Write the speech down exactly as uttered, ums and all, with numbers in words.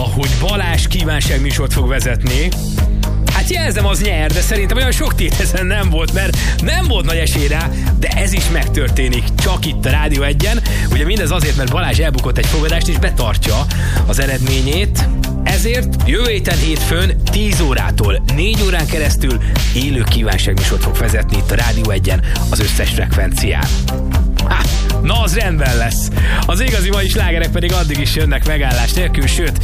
hogy Balázs kívánságműsort fog vezetni. Hát jelzem, az nyer, de szerintem olyan sok tét ezen nem volt, mert nem volt nagy esély rá, de ez is megtörténik csak itt a Rádió egyen. Ugye mindez azért, mert Balázs elbukott egy fogadást és betartja az eredményét. Ezért jövő héten hétfőn tíz órától négy órán keresztül élő kívánságműsort fog vezetni itt a Rádió egyen az összes frekvencián. Ha, na az rendben lesz. Az igazi mai slágerek pedig addig is jönnek megállás nélkül, sőt,